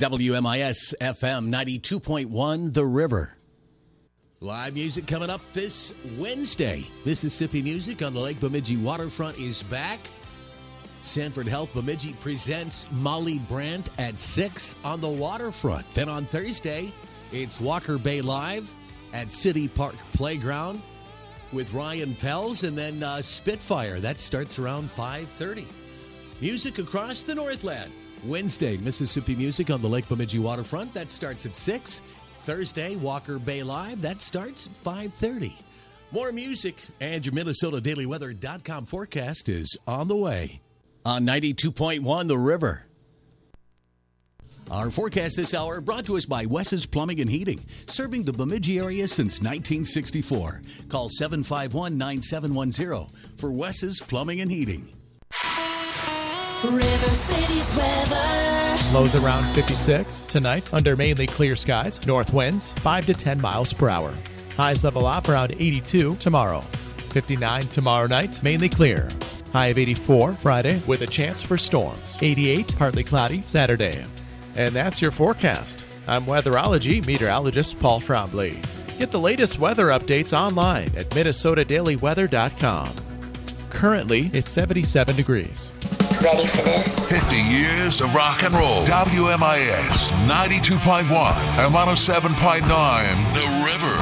WMIS FM 92.1 The River. Live music coming up this Wednesday. Mississippi Music on the Lake Bemidji waterfront is back. Sanford Health Bemidji presents Molly Brandt at 6 on the waterfront. Then on Thursday, it's Walker Bay Live at City Park Playground with Ryan Fells, and then Spitfire. That starts around 5:30. Music across the Northland. Wednesday, Mississippi Music on the Lake Bemidji waterfront. That starts at 6. Thursday, Walker Bay Live. That starts at 5:30. More music and your MinnesotaDailyWeather.com forecast is on the way on 92.1 The River. Our forecast this hour brought to us by Wes's Plumbing and Heating, serving the Bemidji area since 1964. Call 751-9710 for Wes's Plumbing and Heating. River City's weather. Lows around 56 tonight under mainly clear skies. North winds 5 to 10 miles per hour. Highs level off around 82 tomorrow. 59 tomorrow night, mainly clear. High of 84 Friday with a chance for storms. 88 partly cloudy Saturday. And that's your forecast. I'm weatherology meteorologist Paul Trombley. Get the latest weather updates online at MinnesotaDailyWeather.com. Currently, it's 77 degrees. Ready for this? 50 years of rock and roll. WMIS 92.1 and 107.9 The River.